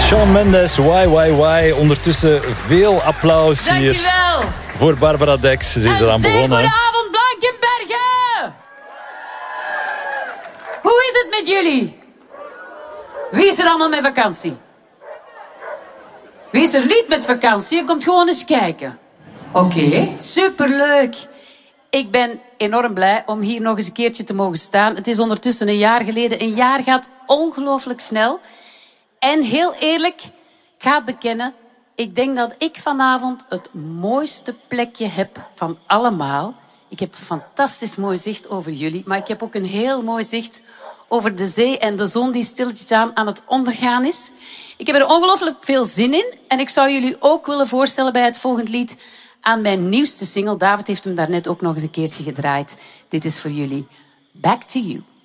Shawn Mendes, why. Ondertussen veel applaus hier. Dankjewel. Voor Barbara Dex. Ze is eraan begonnen. Goedenavond, Blankenbergen. Hoe is het met jullie? Wie is er allemaal met vakantie? Wie is er niet met vakantie? Je komt gewoon eens kijken. Oké, superleuk. Ik ben enorm blij om hier nog eens een keertje te mogen staan. Het is ondertussen een jaar geleden. Een jaar gaat ongelooflijk snel. En heel eerlijk, ik ga het bekennen. Ik denk dat ik vanavond het mooiste plekje heb van allemaal. Ik heb een fantastisch mooi zicht over jullie. Maar ik heb ook een heel mooi zicht over de zee en de zon die stilletjes aan het ondergaan is. Ik heb er ongelooflijk veel zin in. En ik zou jullie ook willen voorstellen bij het volgende lied aan mijn nieuwste single. David heeft hem daarnet ook nog eens een keertje gedraaid. Dit is voor jullie. Back to You.